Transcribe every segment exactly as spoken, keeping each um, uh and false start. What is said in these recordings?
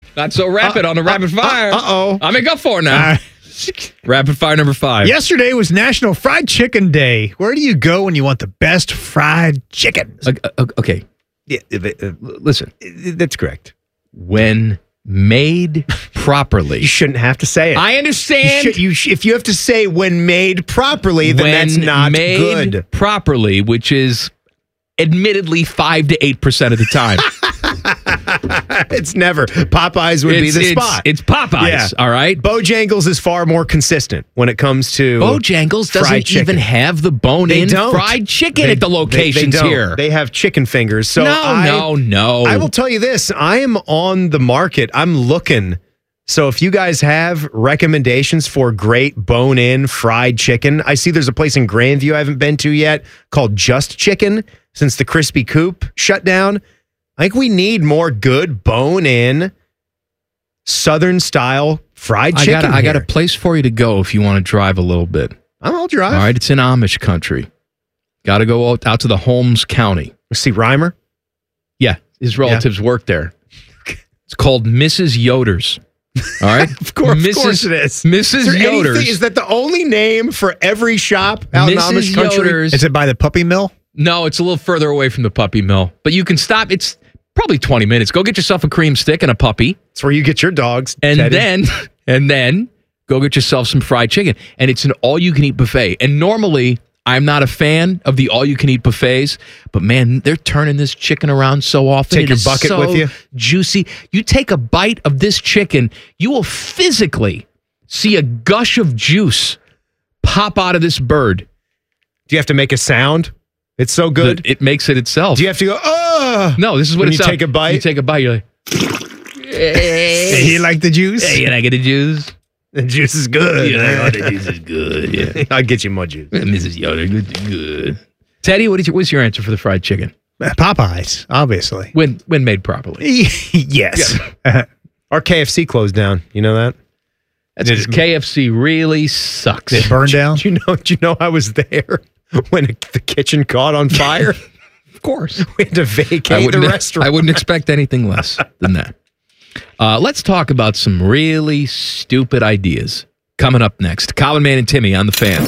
Not so rapid uh, on the rapid uh, fire. Uh oh. I'm going to go for it now. Uh, rapid fire number five. Yesterday was National Fried Chicken Day. Where do you go when you want the best fried chicken? Uh, okay. Yeah, uh, listen. That's correct. When made properly. You shouldn't have to say it. I understand. You should, you sh- if you have to say when made properly, then when that's not made good. Properly, which is admittedly five to eight percent of the time. It's never. Popeyes would it's, be the it's, spot. It's Popeyes, yeah. All right? Bojangles is far more consistent when it comes to Bojangles doesn't chicken. even have the bone-in fried chicken they, at the locations they, they here. They have chicken fingers. So no, I, no, no. I will tell you this. I am on the market. I'm looking. So if you guys have recommendations for great bone-in fried chicken, I see there's a place in Grandview I haven't been to yet called Just Chicken since the Crispy Coop shut down. I think we need more good bone-in Southern-style fried chicken. I got, a, I got a place for you to go if you want to drive a little bit. I'll drive. All right, it's in Amish country. Got to go out, out to the Holmes County. See Reimer? Yeah, his relatives yeah. work there. It's called Missus Yoder's. All right, of course, Missus of course it is. Missus Is Yoder's. Anything, is that the only name for every shop out Missus in Amish country? Yoder's. Is it by the puppy mill? No, it's a little further away from the puppy mill. But you can stop. It's probably twenty minutes. Go get yourself a cream stick and a puppy. That's where you get your dogs. And Teddy. then, and then go get yourself some fried chicken. And it's an all-you-can-eat buffet. And normally, I'm not a fan of the all-you-can-eat buffets, but man, they're turning this chicken around so often. Take it your is bucket so with you. Juicy. You take a bite of this chicken, you will physically see a gush of juice pop out of this bird. Do you have to make a sound? It's so good. The, it makes it itself. Do you have to go, oh? No, this is what when it's you take a bite? You take a bite, you're like, hey, you like the juice? Hey, can I get the juice? The juice is good. Yeah, oh, the juice is good. Yeah, I'll get you more juice. Missus Yoder, good, good. Teddy, what is your, what's your answer for the fried chicken? Popeyes, obviously. When when made properly. Yes. Yeah. Our K F C closed down. You know that? That's because K F C really sucks. It burned down? Do you know, do you know I was there when the kitchen caught on fire? Of course. We had to vacate the restaurant. I wouldn't expect anything less than that. Uh, let's talk about some really stupid ideas. Coming up next, Colin Man and Timmy on The Fan.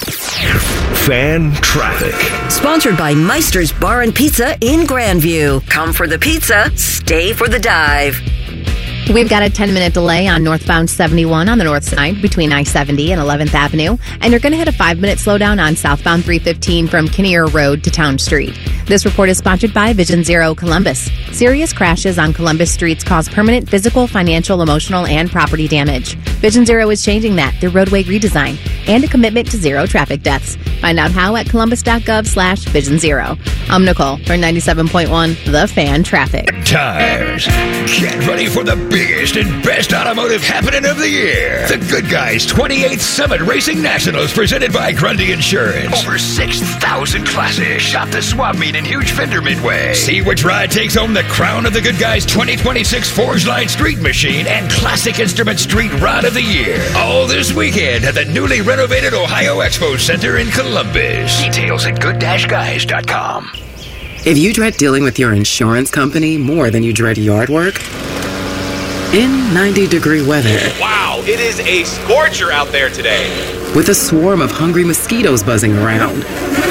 Fan Traffic. Sponsored by Meister's Bar and Pizza in Grandview. Come for the pizza, stay for the dive. We've got a ten-minute delay on northbound seventy-one on the north side between I seventy and eleventh Avenue, and you're going to hit a five-minute slowdown on southbound three fifteen from Kinnear Road to Town Street. This report is sponsored by Vision Zero Columbus. Serious crashes on Columbus streets cause permanent physical, financial, emotional, and property damage. Vision Zero is changing that through roadway redesign and a commitment to zero traffic deaths. Find out how at columbus.gov slash vision zero. I'm Nicole for ninety-seven point one The Fan Traffic. Tires. Get ready for the biggest and best automotive happening of the year. The Good Guys twenty-eighth Summit Racing Nationals presented by Grundy Insurance. Over six thousand classes. Shop the swap meet in Huge Fender Midway. See which ride takes home the crown of the Good Guys twenty twenty-six Forge Line Street Machine and Classic Instrument Street Rod of the Year. All this weekend at the newly renovated Ohio Expo Center in Columbus. Details at good dash guys dot com. If you dread dealing with your insurance company more than you dread yard work, in ninety degree weather. Wow, it is a scorcher out there today. With a swarm of hungry mosquitoes buzzing around.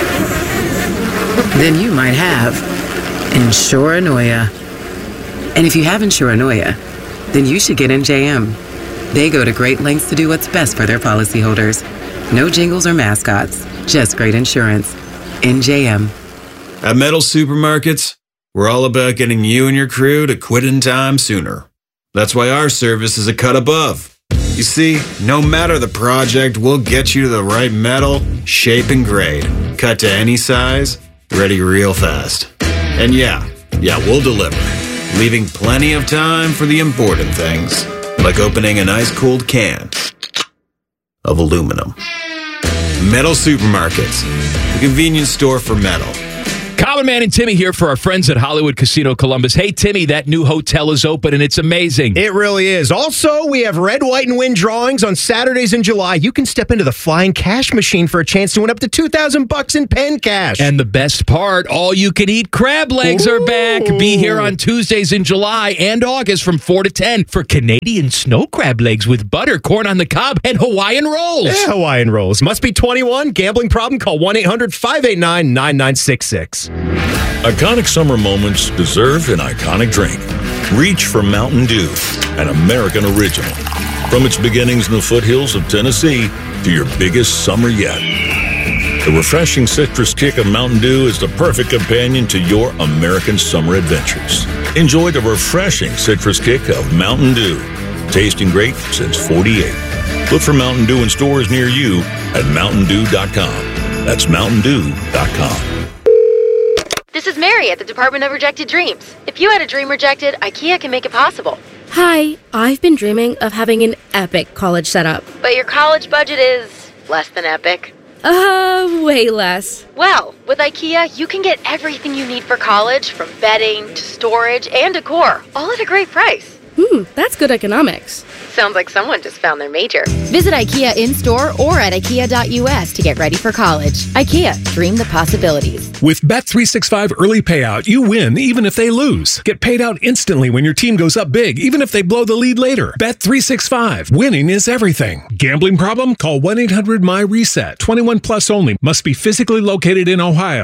Then you might have Insuranoia. And if you have Insuranoia, then you should get N J M. They go to great lengths to do what's best for their policyholders. No jingles or mascots, just great insurance. N J M. At Metal Supermarkets, we're all about getting you and your crew to quit in time sooner. That's why our service is a cut above. You see, no matter the project, we'll get you to the right metal, shape, and grade. Cut to any size, ready real fast. And yeah, yeah, we'll deliver, leaving plenty of time for the important things, like opening an ice-cold can of aluminum. Metal Supermarkets, the convenience store for metal. Common Man and Timmy here for our friends at Hollywood Casino Columbus. Hey, Timmy, that new hotel is open and it's amazing. It really is. Also, we have Red, White, and Win drawings on Saturdays in July. You can step into the flying cash machine for a chance to win up to two thousand bucks in pen cash. And the best part, all you can eat crab legs Ooh. are back. Be here on Tuesdays in July and August from four to ten for Canadian snow crab legs with butter, corn on the cob, and Hawaiian rolls. Yeah, Hawaiian rolls. Must be twenty-one. Gambling problem? Call one eight hundred five eight nine nine nine six six. Iconic summer moments deserve an iconic drink. Reach for Mountain Dew, an American original. From its beginnings in the foothills of Tennessee to your biggest summer yet. The refreshing citrus kick of Mountain Dew is the perfect companion to your American summer adventures. Enjoy the refreshing citrus kick of Mountain Dew. Tasting great since forty-eight. Look for Mountain Dew in stores near you at mountain dew dot com. That's mountain dew dot com. This is Mary at the Department of Rejected Dreams. If you had a dream rejected, IKEA can make it possible. Hi, I've been dreaming of having an epic college setup. But your college budget is less than epic. Uh, way less. Well, with IKEA, you can get everything you need for college, from bedding to storage and decor, all at a great price. Hmm, that's good economics. Sounds like someone just found their major. Visit IKEA in-store or at ikea dot u s to get ready for college. IKEA, dream the possibilities. With Bet three sixty-five Early Payout, you win even if they lose. Get paid out instantly when your team goes up big, even if they blow the lead later. Bet three sixty-five. Winning is everything. Gambling problem? Call one eight hundred my reset. twenty-one plus only. Must be physically located in Ohio.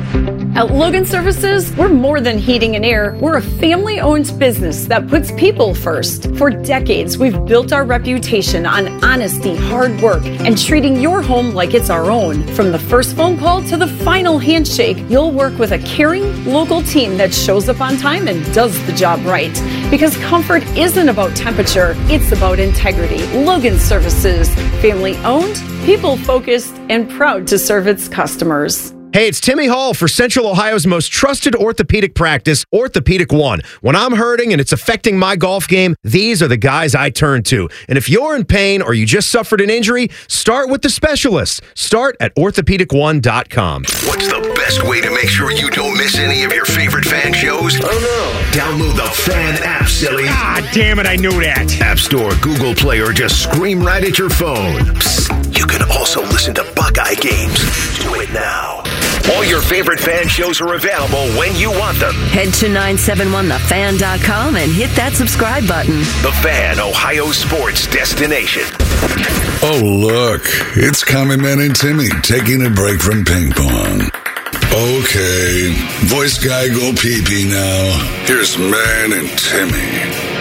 At Logan Services, we're more than heating and air. We're a family-owned business that puts people first. For decades, we've built our reputation on honesty, hard work, and treating your home like it's our own. From the first phone call to the final handshake, you'll work with a caring, local team that shows up on time and does the job right. Because comfort isn't about temperature, it's about integrity. Logan Services, family-owned, people-focused, and proud to serve its customers. Hey, it's Timmy Hall for Central Ohio's most trusted orthopedic practice, Orthopedic One. When I'm hurting and it's affecting my golf game, these are the guys I turn to. And if you're in pain or you just suffered an injury, start with the specialists. Start at orthopedic one dot com. What's the best way to make sure you don't miss any of your favorite fan shows? Oh, no. Download the Fan app, silly. Ah, damn it, I knew that. App Store, Google Play, or just scream right at your phone. Psst, you can also listen to Buckeye games. Do it now. All your favorite fan shows are available when you want them. Head to nine seven one the fan dot com and hit that subscribe button. The Fan, Ohio sports destination. Oh, look. It's Common Man and Timmy taking a break from ping pong. Okay. Voice guy go pee-pee now. Here's Man and Timmy.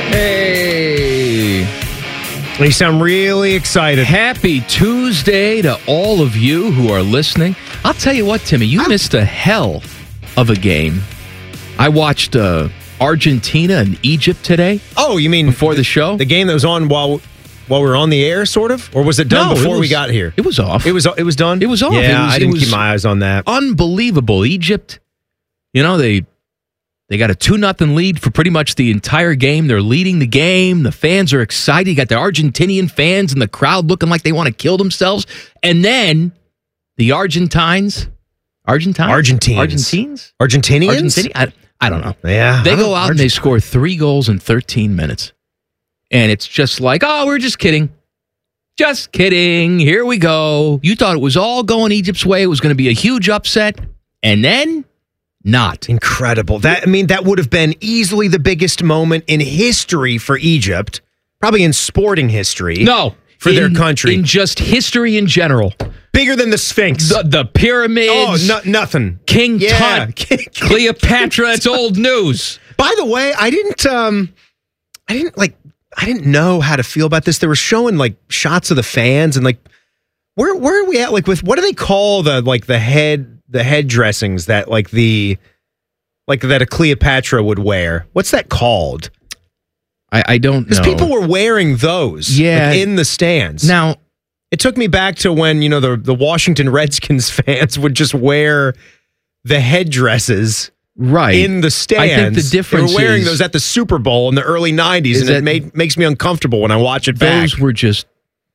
Hey. You sound really excited. Happy Tuesday to all of you who are listening. I'll tell you what, Timmy, you I'm- missed a hell of a game. I watched uh, Argentina and Egypt today. Oh, you mean before the show? The game that was on while while we were on the air, sort of? Or was it done no, before it was, we got here? It was off. It was it was done? It was off. Yeah, it was, I didn't it was keep my eyes on that. Unbelievable. Egypt, you know, they they got a two nothing lead for pretty much the entire game. They're leading the game. The fans are excited. You got the Argentinian fans and the crowd looking like they want to kill themselves. And then the Argentines, Argentines? Argentines. Argentines? Argentinians? Argentini- I, I don't know. Yeah. They go out and they score three goals in thirteen minutes. And it's just like, oh, we're just kidding. Just kidding. Here we go. You thought it was all going Egypt's way. It was going to be a huge upset. And then, not. Incredible. That I mean, that would have been easily the biggest moment in history for Egypt. Probably in sporting history. No. For in, their country. In just history in general. Bigger than the Sphinx. The, the pyramids. Oh, no, nothing. King yeah. Tut. Cleopatra. It's old news. By the way, I didn't, um, I didn't like, I didn't know how to feel about this. They were showing like shots of the fans and like, where, where are we at? Like with, what do they call the, like the head, the head dressings that like the, like that a Cleopatra would wear? What's that called? I, I don't know. Because people were wearing those yeah. like, in the stands. Now, it took me back to when, you know, the, the Washington Redskins fans would just wear the headdresses right in the stands. I think the difference They were wearing is, those at the Super Bowl in the early nineties, and it made, makes me uncomfortable when I watch it back. Those were just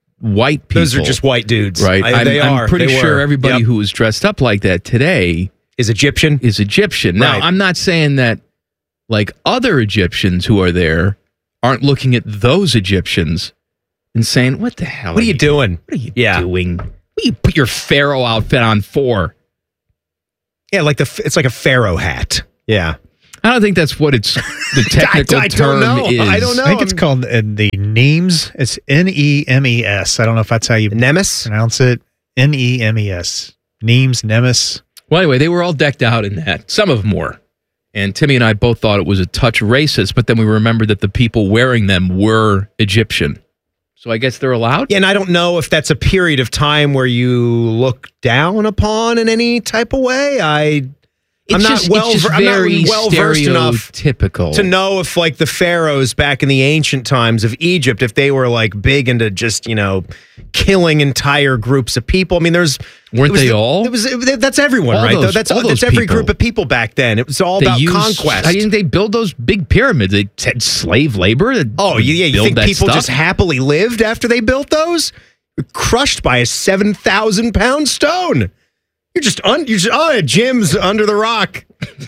white people. Those are just white dudes. Right. I, I'm, they I'm are. pretty they sure were. everybody yep. who was dressed up like that today is Egyptian. Is Egyptian. Now, Right. I'm not saying that like other Egyptians who are there aren't looking at those Egyptians and saying, what the hell? What are you doing? What are you Yeah. doing? What do you put your pharaoh outfit on for? Yeah, like the it's like a pharaoh hat. Yeah. I don't think that's what it's the technical I, I term don't know. is. I don't know. I think it's called uh, the Nemes. It's N E M E S. I don't know if that's how you Nemes? pronounce it. N E M E S. Nemes, Nemes. Well, anyway, they were all decked out in that. Some of them were. And Timmy and I both thought it was a touch racist, but then we remembered that the people wearing them were Egyptian. So I guess they're allowed? Yeah, and I don't know if that's a period of time where you look down upon in any type of way. I I'm It's not just- well it's just ver- I'm not very well versed enough stereotypical to know if like the pharaohs back in the ancient times of Egypt, if they were like big into just, you know, killing entire groups of people. I mean, there's Weren't it was they the- all? It was it- that's everyone, All right? those- that's all that's those every people. group of people back then. It was all They about used- conquest. I didn't they build those big pyramids? They had slave labor. that Oh, would yeah, you build think that people stuff? just happily lived after they built those? Crushed by a seven thousand pound stone. You're just un, you're just oh, Jim's under the rock.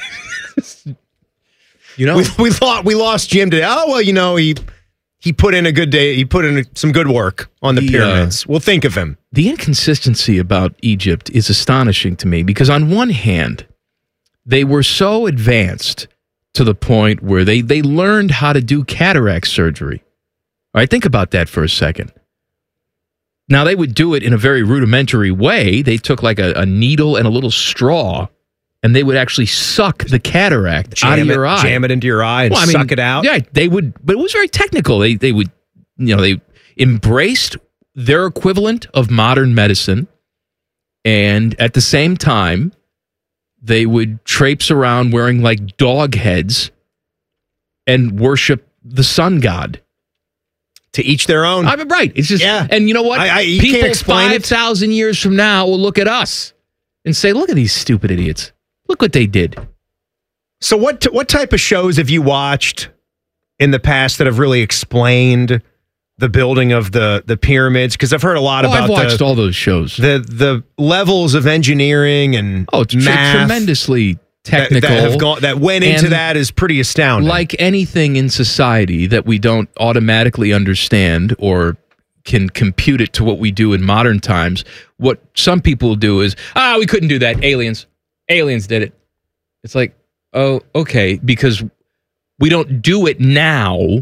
You know, we we lost we lost Jim today. Oh well, you know he he put in a good day. He put in some good work on the, The, uh, pyramids. We'll think of him. The inconsistency about Egypt is astonishing to me because on one hand, they were so advanced to the point where they, they learned how to do cataract surgery. All right, think about that for a second. Now, they would do it in a very rudimentary way. They took like a, a needle and a little straw, and they would actually suck the cataract Jam out of it- your eye. jam it into your eye and suck it out? Yeah, they would, but it was very technical. They they would, you know, they embraced their equivalent of modern medicine, and at the same time, they would traipse around wearing like dog heads and worship the sun god. To each their own. I'm right. It's just, Yeah. and you know what? I- I- you People can't explain five it. thousand years from now will look at us and say, "Look at these stupid idiots. Look what they did." So what what type of shows have you watched in the past that have really explained the building of the the pyramids? Because I've heard a lot Oh, about I've watched the, all those shows. the the levels of engineering and Oh, it's tre- math tremendously that- technical. that, have gone that went into And that is pretty astounding. Like anything in society that we don't automatically understand or can compute it to what we do in modern times, what some people do is, ah, we couldn't do that. Aliens. Aliens did it. It's like, oh, okay, because we don't do it now,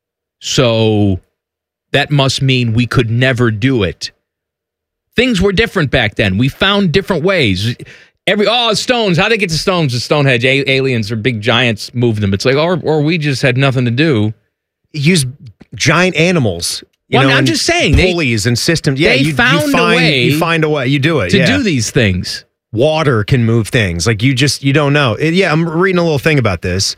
so that must mean we could never do it. Things were different back then. We found different ways. Every oh stones, how they get to stones? The Stonehenge A- aliens or big giants moved them. It's like, or or we just had nothing to do. Use giant animals. You Well, know, I'm and just saying, they- pulleys and systems. Yeah, they you, found you a find way you find a way. You do it to yeah. do these things. Water can move things. Like you just you don't know. It- yeah, I'm reading a little thing about this.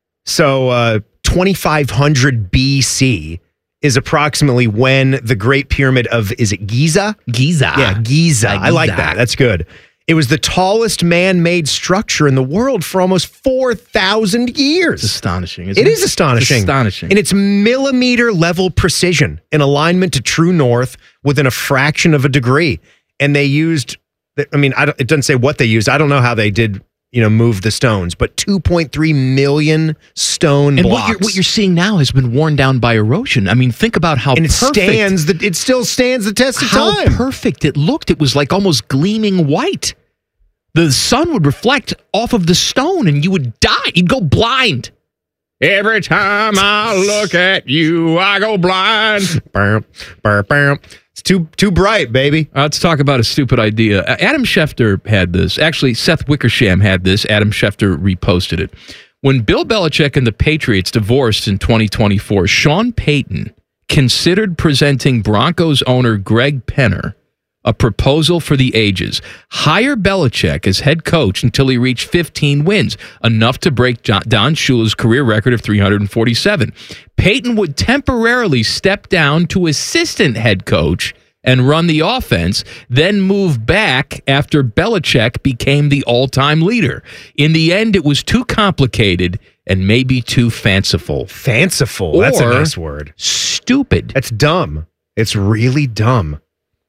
So uh, twenty-five hundred B C is approximately when the Great Pyramid of is it Giza? Giza. Yeah, Giza. Like I like Giza. that. That's good. It was the tallest man-made structure in the world for almost four thousand years. It's astonishing. Isn't It is astonishing. It's astonishing. In its millimeter level precision in alignment to true north within a fraction of a degree. And they used, I mean, I don't, it doesn't say what they used. I don't know how they did, you know, move the stones, but two point three million stone and blocks. what you're, what you're seeing now has been worn down by erosion. I mean, think about how and it perfect, stands, the, it still stands the test of how time. perfect it looked. It was like almost gleaming white. The sun would reflect off of the stone and you would die. You'd go blind. Every time I look at you, I go blind. Bam, bam, bam. It's too too bright, baby. Uh, let's talk about a stupid idea. Uh, Adam Schefter had this. Actually, Seth Wickersham had this. Adam Schefter reposted it. When Bill Belichick and the Patriots divorced in twenty twenty-four, Sean Payton considered presenting Broncos owner Greg Penner a proposal for the ages. Hire Belichick as head coach until he reached fifteen wins, enough to break John, Don Shula's career record of three hundred forty-seven. Peyton would temporarily step down to assistant head coach and run the offense, then move back after Belichick became the all-time leader. In the end, it was too complicated and maybe too fanciful. Fanciful. That's a Or nice word. Stupid. That's dumb. It's really dumb.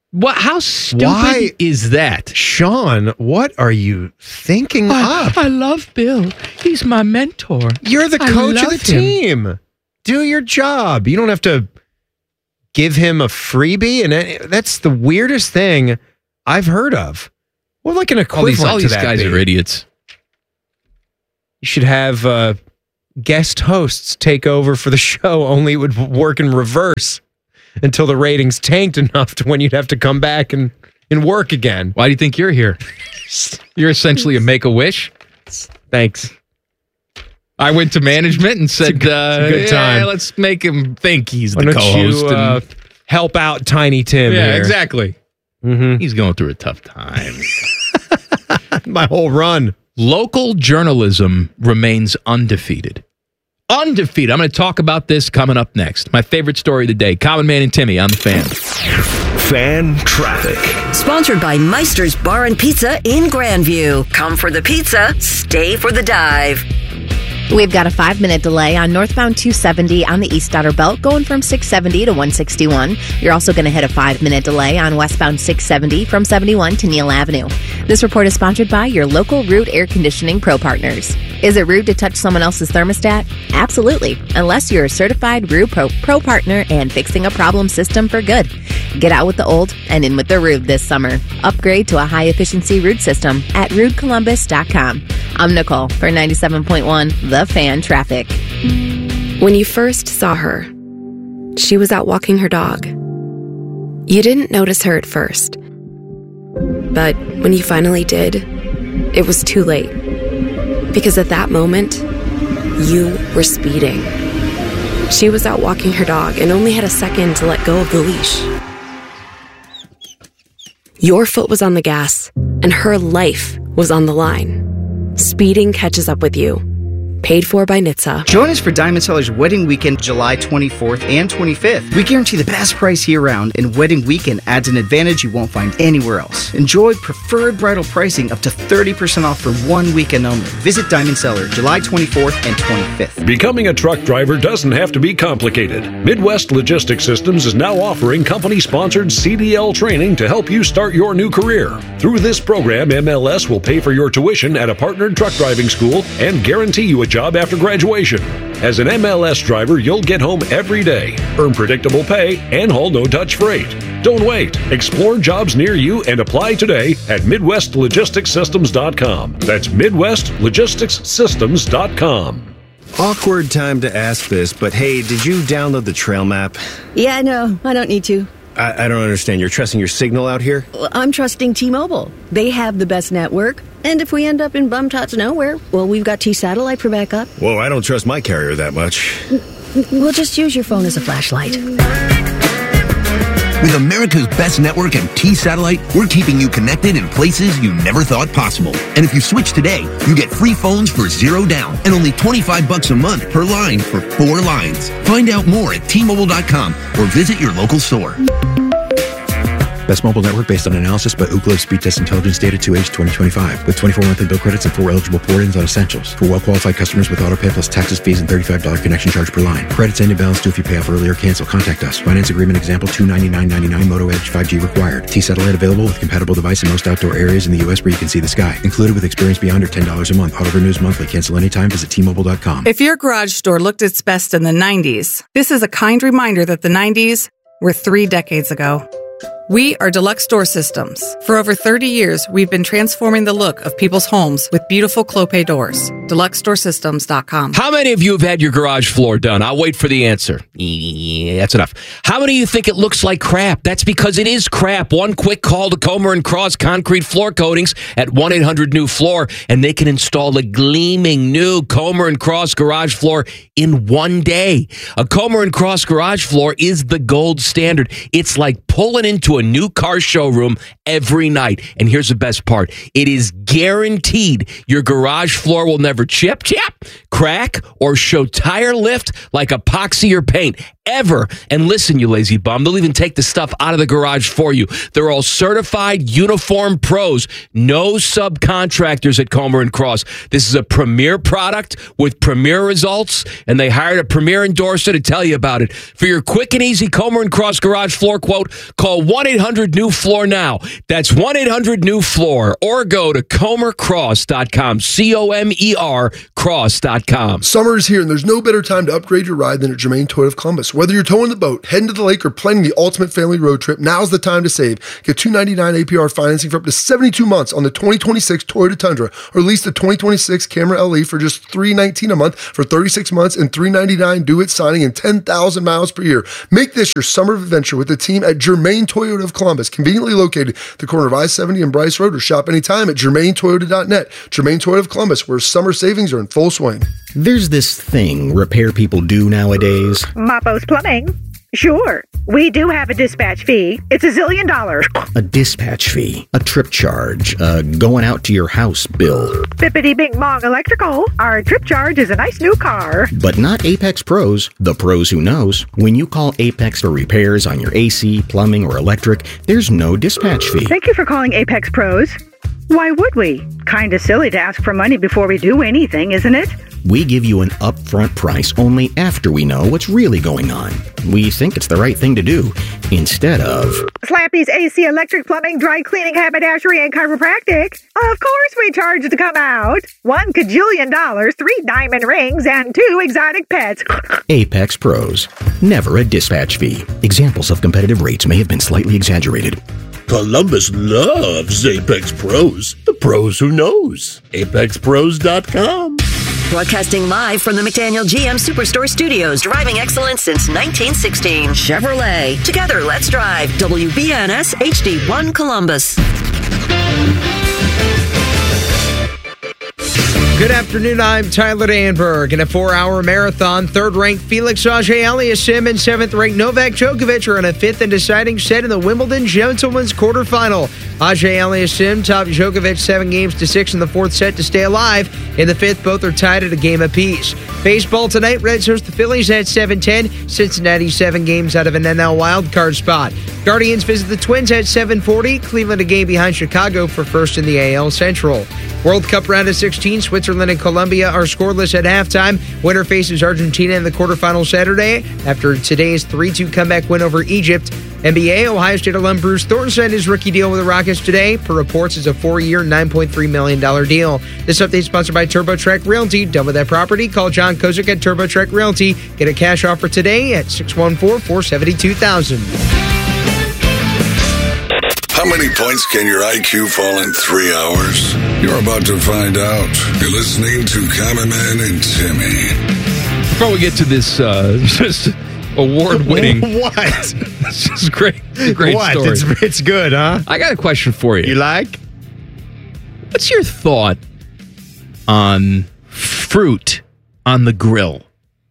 What? How stupid Why? is that? Sean, what are you thinking I, up? I love Bill. He's my mentor. You're the I coach of love the him. team. Do your job. You don't have to give him a freebie. And it- that's the weirdest thing I've heard of. Well, like an All equivalent these, all to these that guys be. are idiots. You should have uh, guest hosts take over for the show, only it would work in reverse until the ratings tanked enough to when you'd have to come back and, and work again. Why do you think you're here? You're essentially a make-a-wish. Thanks. I went to management and said, It's a good- uh, it's a good time. "Yeah, let's make him think he's Why the don't co-host." you and- uh, help out Tiny Tim yeah, here? exactly. Mm-hmm. He's going through a tough time. My whole run. Local journalism remains undefeated. Undefeated. I'm going to talk about this coming up next. My favorite story of the day. Common Man and Timmy on the Fan. Fan traffic. Sponsored by Meister's Bar and Pizza in Grandview. Come for the pizza, stay for the dive. We've got a five-minute delay on northbound two seventy on the East Outer Belt, going from six seventy to one sixty-one. You're also going to hit a five-minute delay on westbound six seventy from seventy-one to Neal Avenue. This report is sponsored by your local Root Air Conditioning Pro Partners. Is it rude to touch someone else's thermostat? Absolutely, unless you're a certified Root Pro, Pro Partner and fixing a problem system for good. Get out with the old and in with the Root this summer. Upgrade to a high-efficiency Root system at rude columbus dot com. I'm Nicole for ninety-seven point one The Fan Traffic. When you first saw her, she was out walking her dog. You didn't notice her at first. But when you finally did, it was too late. Because at that moment, you were speeding. She was out walking her dog and only had a second to let go of the leash. Your foot was on the gas, and her life was on the line. Speeding catches up with you. Paid for by N H T S A. Join us for Diamond Seller's Wedding Weekend, July twenty-fourth and twenty-fifth. We guarantee the best price year-round, and Wedding Weekend adds an advantage you won't find anywhere else. Enjoy preferred bridal pricing up to thirty percent off for one weekend only. Visit Diamond Seller, July twenty-fourth and twenty-fifth. Becoming a truck driver doesn't have to be complicated. Midwest Logistics Systems is now offering company-sponsored C D L training to help you start your new career. Through this program, M L S will pay for your tuition at a partnered truck driving school and guarantee you a job after graduation. As an M L S driver, you'll get home every day, earn predictable pay, and haul no-touch freight. Don't wait. Explore jobs near you and apply today at midwest logistics systems dot com. That's midwest logistics systems dot com. Awkward time to ask this, but hey, did you download the trail map? Yeah, no, I don't need to. I, I don't understand. You're trusting your signal out here? Well, I'm trusting T-Mobile. They have the best network. And if we end up in bum-tots nowhere, well, we've got T-Satellite for backup. Whoa, I don't trust my carrier that much. We'll just use your phone as a flashlight. With America's best network and T-Satellite, we're keeping you connected in places you never thought possible. And if you switch today, you get free phones for zero down and only twenty-five bucks a month per line for four lines. Find out more at T Mobile dot com or visit your local store. Best mobile network based on analysis by Ookla Speed Test Intelligence data to age twenty twenty-five with twenty-four monthly bill credits and four eligible port-ins on essentials. For well-qualified customers with auto pay plus taxes, fees, and thirty-five dollars connection charge per line. Credits end in balance due if you pay off early or cancel. Contact us. Finance agreement example two ninety-nine ninety-nine Moto Edge five G required. T-Satellite available with compatible device in most outdoor areas in the U S where you can see the sky. Included with experience beyond or ten dollars a month. Auto renews monthly. Cancel anytime. Visit T Mobile dot com. If your garage door looked its best in the nineties, this is a kind reminder that the nineties were three decades ago. We are Deluxe Door Systems. For over thirty years, we've been transforming the look of people's homes with beautiful Clopay doors. Deluxe Door Systems dot com. How many of you have had your garage floor done? I'll wait for the answer. Yeah, that's enough. How many of you think it looks like crap? That's because it is crap. One quick call to Comer and Cross Concrete Floor Coatings at one eight hundred new floor, and they can install a gleaming new Comer and Cross garage floor in one day. A Comer and Cross garage floor is the gold standard. It's like pulling into a new car showroom every night. And here's the best part. It is guaranteed your garage floor will never chip, chip, crack, or show tire lift like epoxy or paint. Ever. And listen, you lazy bum, they'll even take the stuff out of the garage for you. They're all certified uniform pros. No subcontractors at Comer and Cross. This is a premier product with premier results, and they hired a premier endorser to tell you about it. For your quick and easy Comer and Cross garage floor quote, call one eight hundred new floor now. That's one eight hundred new floor, or go to comer cross dot com. C O M E R cross dot com. Summer is here, and there's no better time to upgrade your ride than at Germain Toyota of Columbus. Whether you're towing the boat, heading to the lake, or planning the ultimate family road trip, now's the time to save. Get two ninety-nine A P R financing for up to seventy-two months on the twenty twenty-six Toyota Tundra, or lease the twenty twenty-six Camry L E for just three nineteen a month for thirty-six months and three ninety-nine due at signing and ten thousand miles per year. Make this your summer adventure with the team at Germain Toyota of Columbus, conveniently located at the corner of I seventy and Bryce Road, or shop anytime at germain toyota dot net. Germain Toyota of Columbus, where summer savings are in full swing. There's this thing repair people do nowadays. Mapo's Plumbing. Sure, we do have a dispatch fee. It's a zillion dollars. A dispatch fee, a trip charge, a going out to your house bill. Bippity Bing Bong Electrical. Our trip charge is a nice new car. But not Apex Pros, the pros who knows. When you call Apex for repairs on your A C, plumbing, or electric, there's no dispatch fee. Thank you for calling Apex Pros. Why would we? Kinda silly to ask for money before we do anything, isn't it? We give you an upfront price only after we know what's really going on. We think it's the right thing to do, instead of... Slappy's A C, electric, plumbing, dry cleaning, haberdashery, and chiropractic. Of course we charge to come out. One cajillion dollars, three diamond rings, and two exotic pets. Apex Pros. Never a dispatch fee. Examples of competitive rates may have been slightly exaggerated. Columbus loves Apex Pros. The pros who knows. apex pros dot com. Broadcasting live from the McDaniel G M Superstore Studios, driving excellence since nineteen sixteen. Chevrolet. Together, let's drive. W B N S H D one Columbus. Good afternoon, I'm Tyler Danberg. In a four-hour marathon, third-ranked Felix Auger-Aliassime and seventh-ranked Novak Djokovic are in a fifth and deciding set in the Wimbledon Gentlemen's quarterfinal. Auger-Aliassime topped Djokovic seven games to six in the fourth set to stay alive. In the fifth, both are tied at a game apiece. Baseball tonight, Reds host the Phillies at seven ten. Cincinnati seven games out of an N L wildcard spot. Guardians visit the Twins at seven forty. Cleveland a game behind Chicago for first in the A L Central. World Cup round of sixteen, Switzerland and Colombia are scoreless at halftime. Winner faces Argentina in the quarterfinal Saturday after today's three two comeback win over Egypt. N B A, Ohio State alum Bruce Thornton signed his rookie deal with the Rockets today. Per reports, it's a four-year, nine point three million dollars deal. This update is sponsored by TurboTrack Realty. Done with that property? Call John Kozik at TurboTrack Realty. Get a cash offer today at six one four, four seven two, thousand. How many points can your I Q fall in three hours? You're about to find out. You're listening to Common Man and Timmy. Before we get to this, uh, just award-winning. What? It's just great. It's a great what? story. It's, it's good, huh? I got a question for you. You like? What's your thought on fruit on the grill?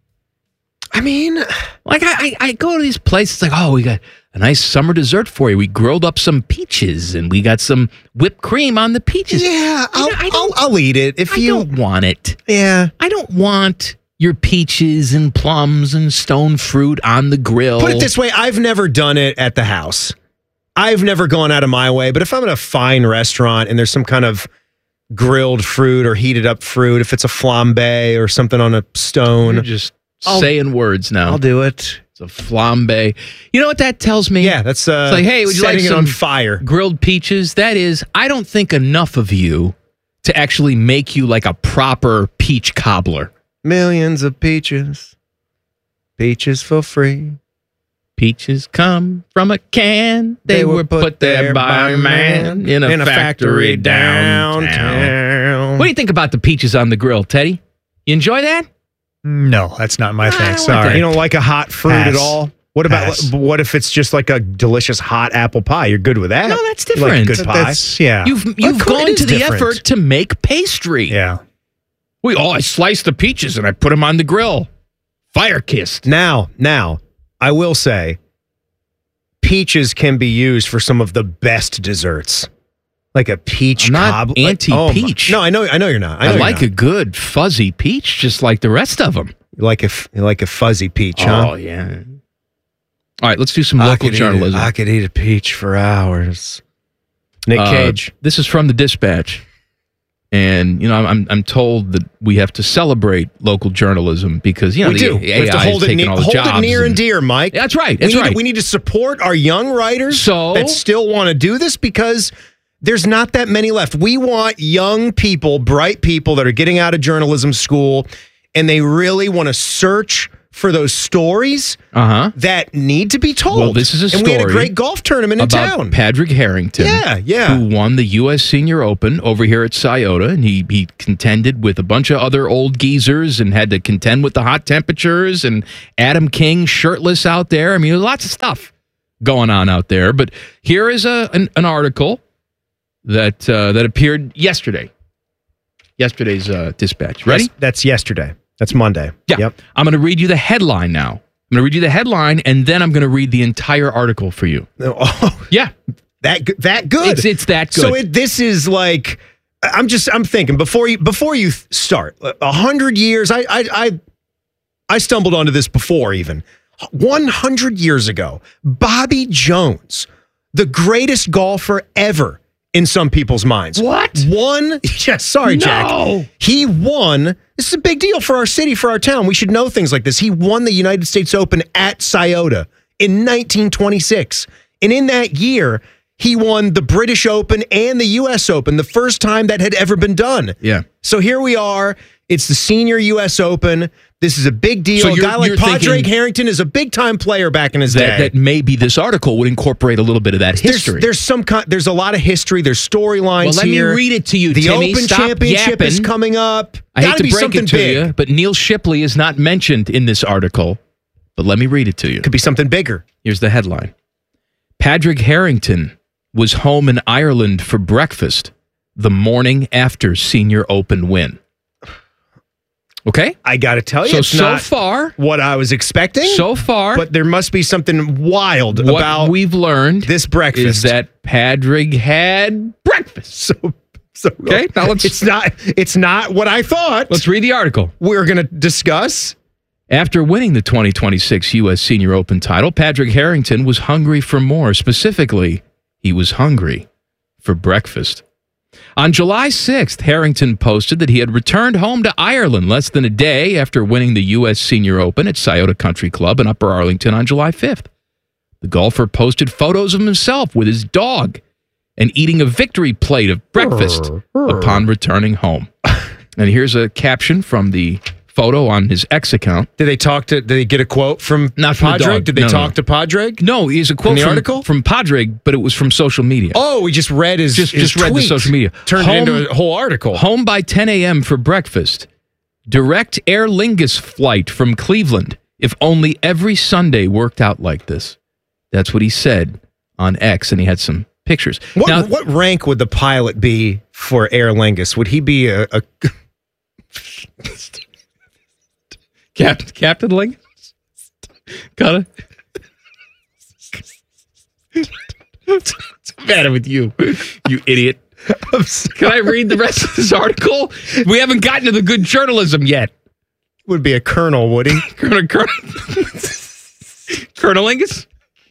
I mean, like I, I, I go to these places like, oh, we got a nice summer dessert for you. We grilled up some peaches and we got some whipped cream on the peaches. Yeah, I'll, I I'll, I'll eat it if I you don't want it. Yeah, I don't want your peaches and plums and stone fruit on the grill. Put it this way, I've never done it at the house. I've never gone out of my way, but if I'm in a fine restaurant and there's some kind of grilled fruit or heated up fruit, if it's a flambe or something on a stone, You're just I'll, saying words now. I'll do it. It's a flambe. You know what that tells me? Yeah, that's uh, it's like, hey, would you like setting it some on fire? Grilled peaches? That is, I don't think enough of you to actually make you like a proper peach cobbler. Millions of peaches, peaches for free. Peaches come from a can. They, they were put, put there by a man in a, in a factory, factory downtown. downtown. What do you think about the peaches on the grill, Teddy? You enjoy that? No, that's not my thing. Sorry. You don't like a hot fruit Pass. at all? What about Pass. what if it's just like a delicious hot apple pie? You're good with that? No, that's You different. like good pie? That's, yeah. You've you've course gone it is to the different. effort to make pastry. Yeah. We oh, I sliced the peaches and I put them on the grill. Fire kissed. Now, now, I will say, peaches can be used for some of the best desserts. Like a peach I'm not cobbler. anti-peach. Like, oh, no, I know, I know you're not. I, know I you're like not. a good fuzzy peach, just like the rest of them. You like a you like a fuzzy peach, huh? Oh yeah. All right, let's do some I local could eat journalism. a- I could eat a peach for hours. Nick Uh, Cage. This is from the Dispatch. And, you know, I'm I'm told that we have to celebrate local journalism because, you know, we the do. A I We have to hold is it, taking ne- all the hold it jobs near and, and- dear, Mike. That's right. we That's need right. To, we need to support our young writers So- that still want to do this because there's not that many left. We want young people, bright people that are getting out of journalism school, and they really want to search for those stories Uh-huh. that need to be told. Well, this is a and story we had a great golf tournament in about town. Padraig Harrington. Yeah, yeah. Who won the U S Senior Open over here at Scioto, and he he contended with a bunch of other old geezers and had to contend with the hot temperatures and Adam King shirtless out there. I mean, lots of stuff going on out there. But here is a an, an article that uh, that appeared yesterday. Yesterday's uh, dispatch. Ready? That's, that's yesterday. That's Monday. Yeah. Yep. I'm going to read you the headline now. I'm going to read you the headline, and then I'm going to read the entire article for you. Oh, yeah. That g- that good. It's, it's that good. So it, this is like I'm just I'm thinking before you before you start a hundred years. I I I I stumbled onto this before even one hundred years ago. Bobby Jones, the greatest golfer ever in some people's minds. What? Won? Yes. Sorry, No. Jack. He won. This is a big deal for our city, for our town. We should know things like this. He won the United States Open at Scioto in nineteen twenty-six. And in that year, he won the British Open and the U S Open, the first time that had ever been done. Yeah. So here we are. It's the senior U S Open. This is a big deal. So a you're- guy like you're Padraig thinking Harrington is a big-time player back in his That, day. that maybe this article would incorporate a little bit of that history. There's, there's some kind, there's a lot of history. There's storylines Well, let me here. read it to you, The Timmy. Open Stop Championship is yapping. coming up. I hate Gotta to be break something it to big. you, but Neil Shipley is not mentioned in this article. But let me read it to you. Could be something bigger. Here's the headline. Padraig Harrington was home in Ireland for breakfast the morning after Senior Open win. Okay? I got to tell you, So, it's so not far, what I was expecting. so far, But there must be something wild what about we've learned this breakfast. is that Padraig had breakfast. So, so Okay, now let's- It's not. It's not what I thought. Let's read the article. We're going to discuss. After winning the twenty twenty-six U S Senior Open title, Padraig Harrington was hungry for more. Specifically, he was hungry for breakfast. On July sixth, Harrington posted that he had returned home to Ireland less than a day after winning the U S Senior Open at Scioto Country Club in Upper Arlington on July fifth. The golfer posted photos of himself with his dog and eating a victory plate of breakfast upon returning home. And here's a caption from the photo on his X account. Did they talk to? Did they get a quote from Not from the Padraig? dog. Did they No, no, talk no. to Padraig? No, he's a quote From the from, article? from Padraig, but it was from social media. Oh, we just read his. just his just read the tweet. social media. Turned Home- it into a whole article. Home by ten a.m. for breakfast. Direct Aer Lingus flight from Cleveland. If only every Sunday worked out like this. That's what he said on X, and he had some pictures. What, now, what rank would the pilot be for Aer Lingus? Would he be a? a Captain Captain Lingus? Got it. What's the matter with you, you idiot? Can I read the rest of this article? We haven't gotten to the good journalism yet. Would be a colonel, would he? Colonel Colonel Colonel Lingus?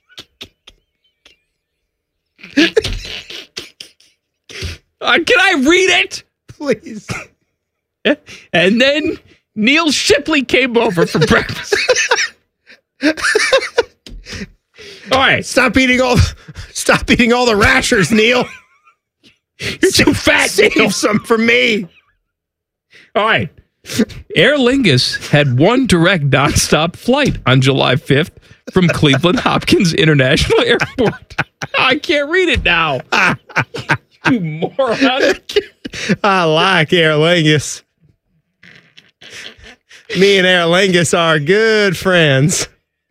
Uh, can I read it? Please. And then Neil Shipley came over for breakfast. All right. Stop eating all. Stop eating all the rashers, Neil. You're too fat, Save Neil. some for me. All right. Aer Lingus had one direct nonstop flight on July fifth from Cleveland Hopkins International Airport. I can't read it now. You moron. I like Aer Lingus. Me and Aer Lingus are good friends.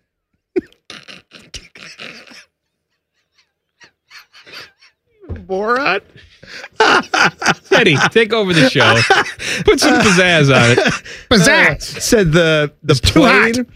Moron. Teddy, take over the show. Put some pizzazz on it. Pizzazz. Said the the plane.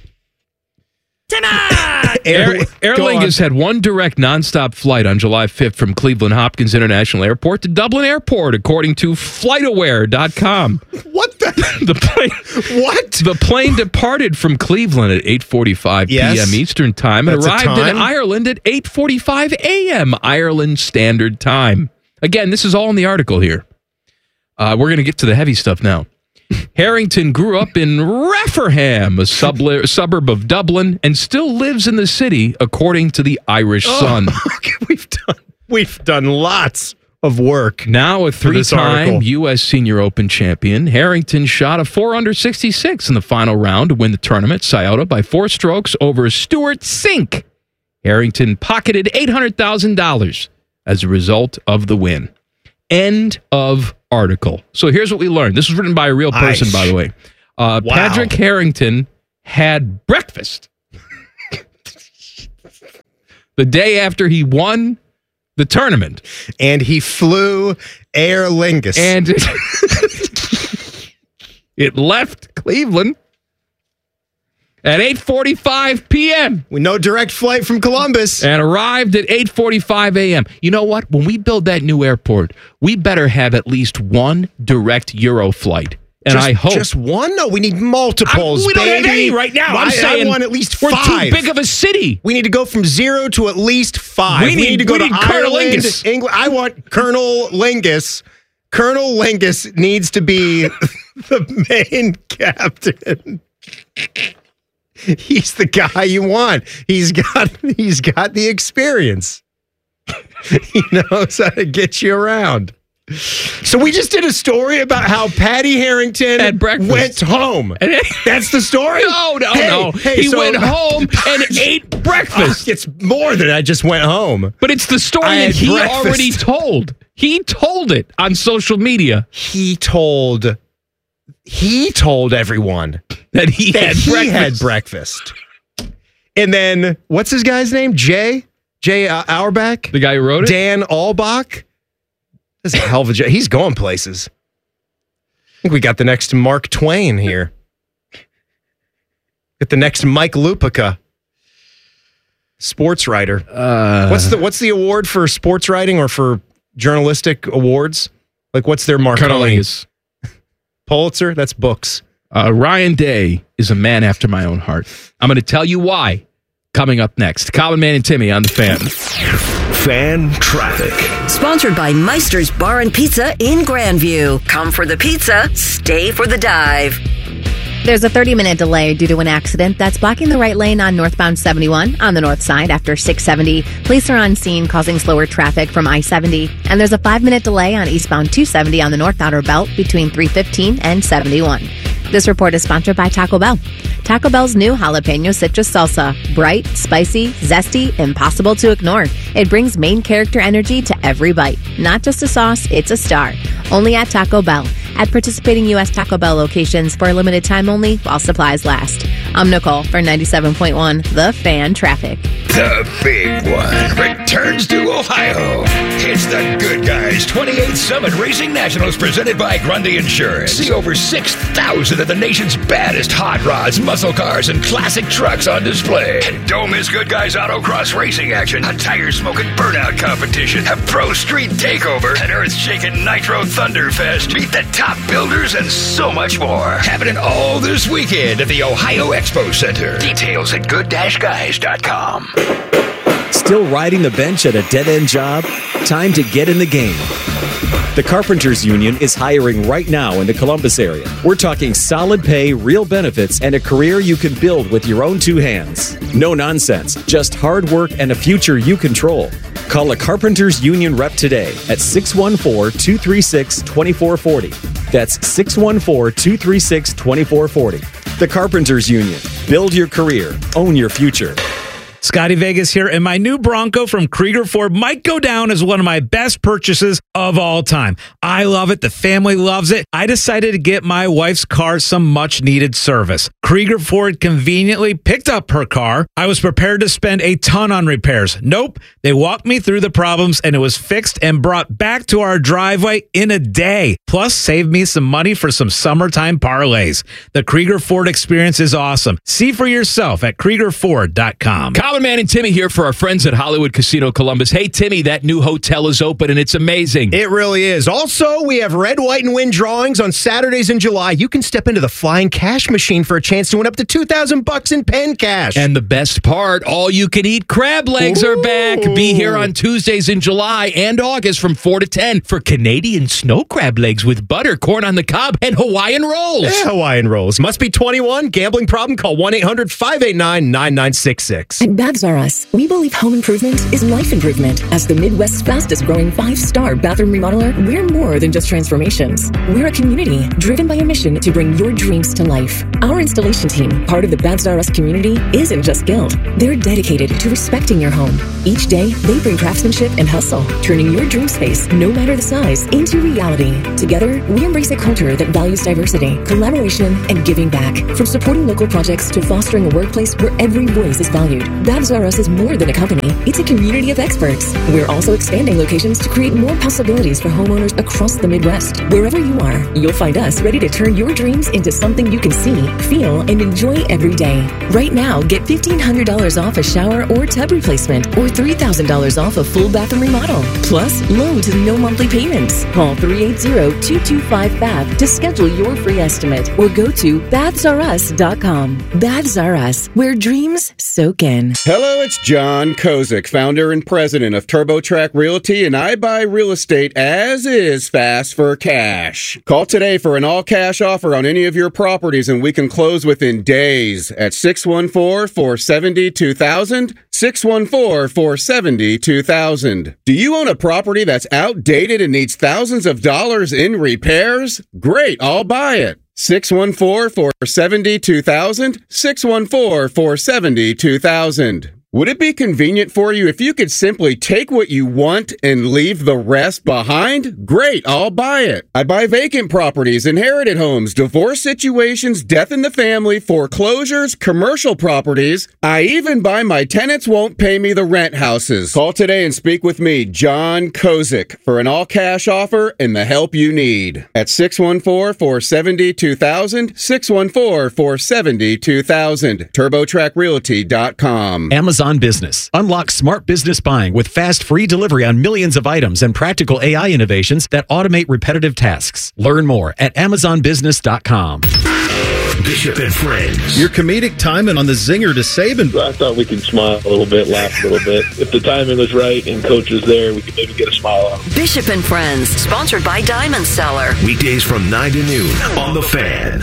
Aer, Aer Go on. Lingus had one direct nonstop flight on July fifth from Cleveland Hopkins International Airport to Dublin Airport, according to flight aware dot com. What the? The plane, what? The plane departed from Cleveland at eight forty-five Yes. p.m. Eastern Time and That's a arrived in time. Ireland at eight forty-five a.m. Ireland Standard Time. Again, this is all in the article here. Uh, we're going to get to the heavy stuff now. Harrington grew up in Rafferham, a subli- suburb of Dublin, and still lives in the city, according to the Irish Oh, Sun. okay, we've done we've done lots of work. Now a for this three-time article. U S Senior Open champion, Harrington shot a four under sixty-six in the final round to win the tournament, Scioto, by four strokes over Stuart Sink. Harrington pocketed eight hundred thousand dollars as a result of the win. End of article. So here's what we learned. This was written by a real person, Nice. by the way. Uh, Wow. Patrick Harrington had breakfast the day after he won the tournament. And he flew Aer Lingus. And it left Cleveland at eight forty-five p.m. with no direct flight from Columbus. And arrived at eight forty-five a.m. You know what? When we build that new airport, we better have at least one direct Euro flight. And just, I hope. just one? No, we need multiples. I- we don't have baby. any right now. I, I'm saying I want at least we're five. too big of a city. We need to go from zero to at least five. We need- to go we to need Colonel Ireland, Lingus. England. I want Colonel Lingus. Colonel Lingus needs to be the main captain. He's the guy you want. He's got he's got the experience. He knows how to get you around. So we just did a story about how Patty Harrington Had breakfast. went home. That's the story? No, no, Hey, no. hey, he so- went home and ate breakfast. It's more than I just went home. But it's the story I that had he breakfast. already told. He told it on social media. He told he told everyone that he that had he breakfast. had breakfast. And then what's his guy's name? Jay? Jay uh, Auerbach? The guy who wrote it? Dan Albach? That's a hell of a Jay. He's going places. I think we got the next Mark Twain here. Get the next Mike Lupica. Sports writer. Uh, what's the what's the award for sports writing or for journalistic awards? Like what's their Marconi? Carlingus. Pulitzer? That's books. Uh, Ryan Day is a man after my own heart. I'm going to tell you why coming up next. Common Man and Timmy on the Fan. Fan traffic. Sponsored by Meister's Bar and Pizza in Grandview. Come for the pizza, stay for the dive. There's a thirty-minute delay due to an accident that's blocking the right lane on northbound seventy-one on the north side after six seventy. Police are on scene causing slower traffic from I seventy. And there's a five-minute delay on eastbound two seventy on the north outer belt between three fifteen and seventy-one. This report is sponsored by Taco Bell. Taco Bell's new jalapeno citrus salsa. Bright, spicy, zesty, impossible to ignore. It brings main character energy to every bite. Not just a sauce, it's a star. Only at Taco Bell. At participating U S Taco Bell locations for a limited time only while supplies last. I'm Nicole for ninety-seven point one The Fan Traffic. The big one returns to Ohio. It's the Good Guys twenty-eighth Summit Racing Nationals presented by Grundy Insurance. See over six thousand of the nation's baddest hot rods, muscle cars, and classic trucks on display. And don't miss Good Guys Autocross racing action, a tire-smoking burnout competition, a pro street takeover, an earth-shaking Nitro Thunderfest, meet the top builders, and so much more. Happening all this weekend at the Ohio Expo Center. Details at good dash guys dot com. Still riding the bench at a dead-end job? Time to get in the game. The Carpenters Union is hiring right now in the Columbus area. We're talking solid pay, real benefits, and a career you can build with your own two hands. No nonsense, just hard work and a future you control. Call a Carpenters Union rep today at six one four, two three six, two four four zero. That's six one four, two three six, two four four zero. The Carpenters Union. Build your career. Own your future. Scotty Vegas here, and my new Bronco from Krieger Ford might go down as one of my best purchases of all time. I love it. The family loves it. I decided to get my wife's car some much-needed service. Krieger Ford conveniently picked up her car. I was prepared to spend a ton on repairs. Nope. They walked me through the problems, and it was fixed and brought back to our driveway in a day. Plus, saved me some money for some summertime parlays. The Krieger Ford experience is awesome. See for yourself at Krieger Ford dot com. Common Man and Timmy here for our friends at Hollywood Casino Columbus. Hey, Timmy, that new hotel is open and it's amazing. It really is. Also, we have red, white, and win drawings on Saturdays in July. You can step into the flying cash machine for a chance to win up to two thousand bucks in pen cash. And the best part, all you can eat crab legs Ooh. are back. Be here on Tuesdays in July and August from four to ten for Canadian snow crab legs with butter, corn on the cob, and Hawaiian rolls. Yeah, Hawaiian rolls. Must be twenty-one. Gambling problem? Call one eight hundred five eight nine nine nine six six. At Babs R Us, we believe home improvement is life improvement. As the Midwest's fastest growing five-star bathroom remodeler, we're more than just transformations. We're a community driven by a mission to bring your dreams to life. Our installation team, part of the Babs R Us community, isn't just skilled. They're dedicated to respecting your home. Each day, they bring craftsmanship and hustle, turning your dream space, no matter the size, into reality. Together, we embrace a culture that values diversity, collaboration, and giving back. From supporting local projects to fostering a workplace where every voice is valued. Babs R Us is more than a company. It's a community of experts. We're also expanding locations to create more possibilities for homeowners across the Midwest. Wherever you are, you'll find us ready to turn your dreams into something you can see, feel, and enjoy every day. Right now, get fifteen hundred dollars off a shower or tub replacement or three thousand dollars off a full bathroom remodel. Plus, low to no monthly payments. Call three eight zero, two two five, B A B to schedule your free estimate or go to babs r us dot com. Babs R Us, where dreams soak in. Hello, it's John Kozik, founder and president of TurboTrack Realty, and I buy real estate as is fast for cash. Call today for an all-cash offer on any of your properties, and we can close within days at six one four, four seven zero, two thousand, six one four, four seven zero, two thousand. Do you own a property that's outdated and needs thousands of dollars in repairs? Great, I'll buy it. six one four, four seven zero, two thousand, six one four, four seven zero, two thousand. Would it be convenient for you if you could simply take what you want and leave the rest behind? Great, I'll buy it. I buy vacant properties, inherited homes, divorce situations, death in the family, foreclosures, commercial properties. I even buy my tenants won't pay me the rent houses. Call today and speak with me, John Kozik, for an all-cash offer and the help you need. At six one four, four seven zero, two thousand, six one four, four seven zero, two thousand. turbotrack realty dot com. Amazon Business. Unlock smart business buying with fast free delivery on millions of items and practical A I innovations that automate repetitive tasks. Learn more at amazon business dot com. Bishop and Friends. Your comedic timing on the zinger to Saban. I thought we could smile a little bit, laugh a little bit. If the timing was right and coach was there, we could maybe get a smile out. Bishop and Friends, sponsored by Diamond Seller. Weekdays from nine to noon on The Fan.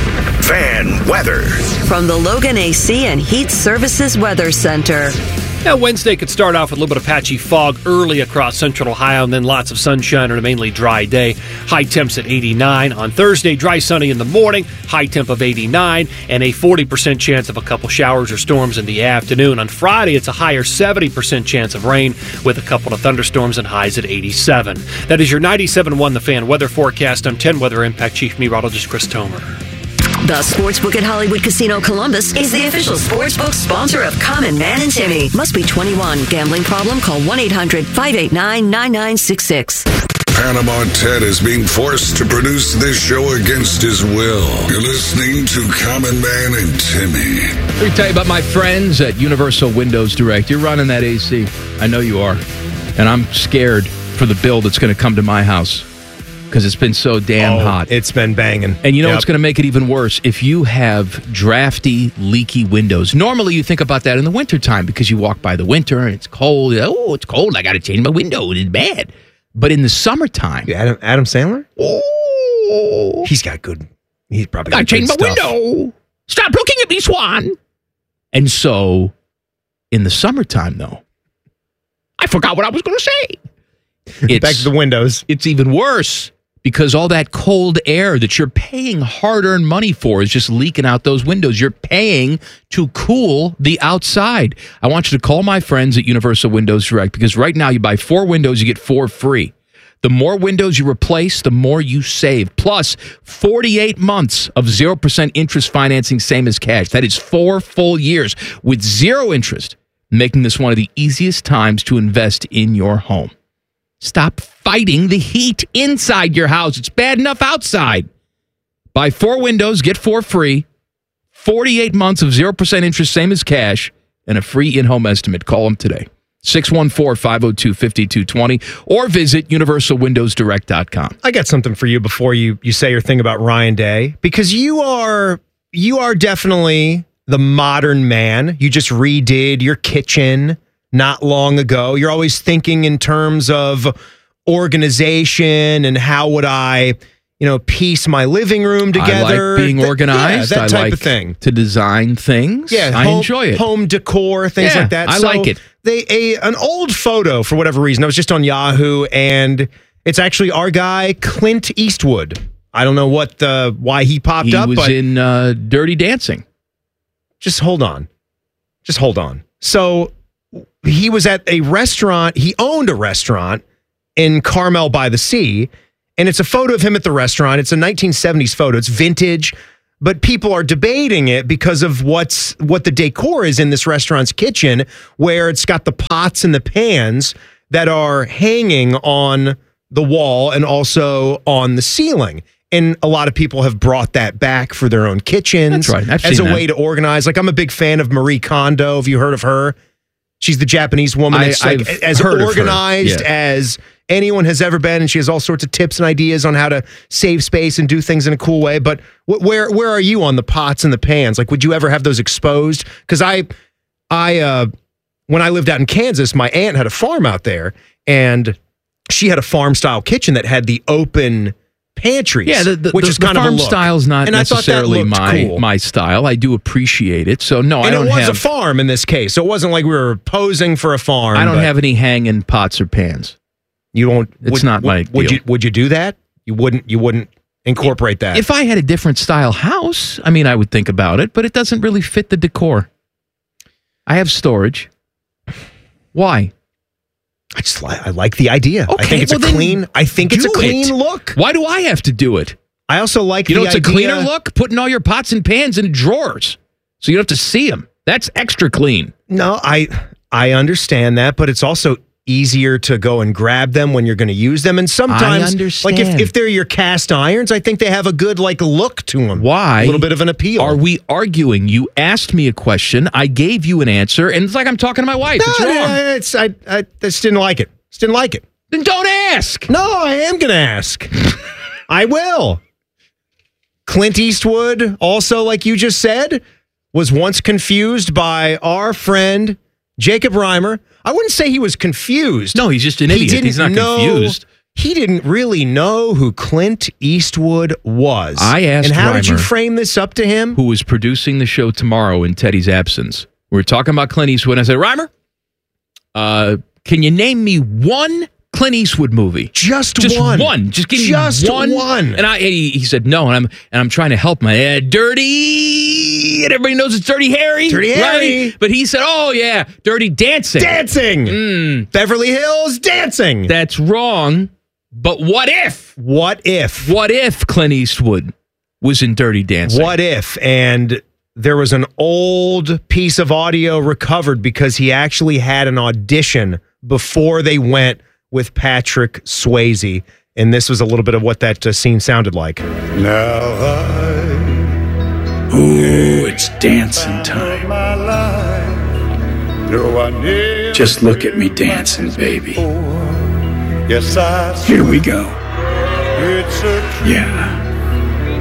Fan weather. From the Logan A C and Heat Services Weather Center. Now, Wednesday could start off with a little bit of patchy fog early across central Ohio, and then lots of sunshine on a mainly dry day. High temps at eighty-nine. On Thursday, dry sunny in the morning, high temp of eighty-nine, and a forty percent chance of a couple showers or storms in the afternoon. On Friday, it's a higher seventy percent chance of rain with a couple of thunderstorms and highs at eighty-seven. That is your ninety-seven point one The Fan weather forecast. I'm ten Weather Impact Chief Meteorologist Chris Tomer. The Sportsbook at Hollywood Casino Columbus is the official sportsbook sponsor of Common Man and Timmy. Must be twenty-one. Gambling problem? Call one eight hundred, five eight nine, nine nine six six. Panama Ted is being forced to produce this show against his will. You're listening to Common Man and Timmy. Let me tell you about my friends at Universal Windows Direct. You're running that A C. I know you are. And I'm scared for the bill that's going to come to my house. Because it's been so damn oh, hot. It's been banging. And you know yep. what's going to make it even worse? If you have drafty, leaky windows. Normally you think about that in the wintertime because you walk by the winter and it's cold. Oh, it's cold. I got to change my window. It's bad. But in the summertime. Adam, Adam Sandler? Oh. He's got good. He's probably got got to change my stuff. window. Stop looking at me, Swan. And so in the summertime, though, I forgot what I was going to say. It's, Back to the windows. It's even worse. Because all that cold air that you're paying hard-earned money for is just leaking out those windows. You're paying to cool the outside. I want you to call my friends at Universal Windows Direct because right now you buy four windows, you get four free. The more windows you replace, the more you save. Plus, forty-eight months of zero percent interest financing, same as cash. That is four full years with zero interest, making this one of the easiest times to invest in your home. Stop fighting the heat inside your house. It's bad enough outside. Buy four windows, get four free. forty-eight months of zero percent interest, same as cash. and a free in-home estimate. Call them today. six one four, five oh two, five two two zero or visit universal windows direct dot com. I got something for you before you, you say your thing about Ryan Day, because you are you are definitely the modern man. You just redid your kitchen not long ago. You're always thinking in terms of organization and how would I, you know, piece my living room together. I like being Th- organized. yeah, that I type like of thing. to design things. Yeah, I home, enjoy it. Home decor, things Yeah, like that. I So like it. They a an old photo for whatever reason. I was just on Yahoo, and it's actually our guy Clint Eastwood. I don't know what the why he popped He up, was but in uh, Dirty Dancing. just hold on, just hold on. So he was at a restaurant. He owned a restaurant in Carmel by the Sea, and it's a photo of him at the restaurant. It's a nineteen seventies photo. It's vintage, but people are debating it because of what's what the decor is in this restaurant's kitchen, where it's got the pots and the pans that are hanging on the wall and also on the ceiling. And a lot of people have brought that back for their own kitchens. That's right. I've as a seen that. way to organize. Like, I'm a big fan of Marie Kondo. Have you heard of her? She's the Japanese woman I- that's like I've as heard of her. organized Yeah. as anyone has ever been, and she has all sorts of tips and ideas on how to save space and do things in a cool way. But wh- where where are you on the pots and the pans? Like, would you ever have those exposed? Because I I uh, when I lived out in Kansas, my aunt had a farm out there, and she had a farm style kitchen that had the open pantries. Yeah, the, the, which the, is the kind farm of a look. style's not And I thought that necessarily looked my cool. my style. I do appreciate it. So no, and I don't it was have a farm in this case, so it wasn't like we were posing for a farm. I don't but have any hanging pots or pans. You won't. It's would, not my would, would deal. you would you do that? You wouldn't. You wouldn't incorporate that. If I had a different style house, I mean, I would think about it, but it doesn't really fit the decor. I have storage. Why? I just li- I like the idea. I Okay, think it's well a then clean. I think it's a do clean it. look. Why do I have to do it? I also like You know, the it's a idea- cleaner look. Putting all your pots and pans in drawers, so you don't have to see them. That's extra clean. No, I I understand that, but it's also easier to go and grab them when you're going to use them. And sometimes, like if, understand. if they're your cast irons, I think they have a good like look to them. Why? A little bit of an appeal. Are we arguing? You asked me a question. I gave you an answer, and it's like I'm talking to my wife. No, it's wrong. no, it's I I just didn't like it. Just didn't like it. Then don't ask. No, I am going to ask. I will. Clint Eastwood, also, like you just said, was once confused by our friend Jacob Reimer. I wouldn't say he was confused. No, he's just an He idiot. didn't He's not know- confused. He didn't really know who Clint Eastwood was. I asked And how did you Reimer, frame this up to him? who was producing the show tomorrow in Teddy's absence. We were talking about Clint Eastwood. And I said, Reimer, uh, can you name me one Clint Eastwood movie? Just, Just one. one. Just give Just me one. one. And I, he, he said no, and I'm and I'm trying to help him. Uh, dirty, and everybody knows it's Dirty Harry. Dirty Harry. right? But he said, oh yeah, Dirty Dancing. Dancing. Mm, Beverly Hills Dancing. that's wrong. But what if? What if? What if Clint Eastwood was in Dirty Dancing? What if? And there was an old piece of audio recovered because he actually had an audition before they went with Patrick Swayze. And this was a little bit of what that uh, scene sounded like. Now I Ooh, it's dancing time. know I never Just look at me dancing, baby. Yes, I Here we go. It's a Yeah.